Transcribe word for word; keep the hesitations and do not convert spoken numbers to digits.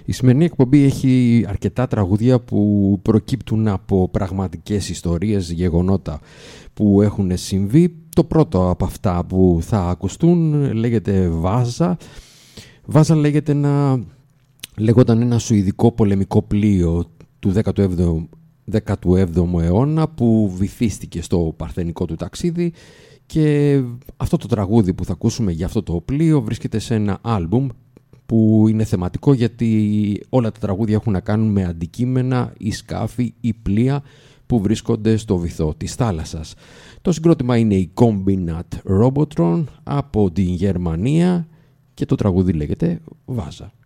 Η σημερινή εκπομπή έχει αρκετά τραγούδια που προκύπτουν από πραγματικές ιστορίες, γεγονότα που έχουν συμβεί. Το πρώτο από αυτά που θα ακουστούν λέγεται Βάζα. Βάζα λέγεται ένα, λέγονταν ένα σουηδικό πολεμικό πλοίο του δέκατου έβδομου αιώνα που βυθίστηκε στο παρθενικό του ταξίδι, και αυτό το τραγούδι που θα ακούσουμε για αυτό το πλοίο βρίσκεται σε ένα άλμπουμ που είναι θεματικό, γιατί όλα τα τραγούδια έχουν να κάνουν με αντικείμενα ή σκάφη ή πλοία που βρίσκονται στο βυθό της θάλασσας. Το συγκρότημα είναι η Combinat Robotron από την Γερμανία και το τραγούδι λέγεται Βάζα.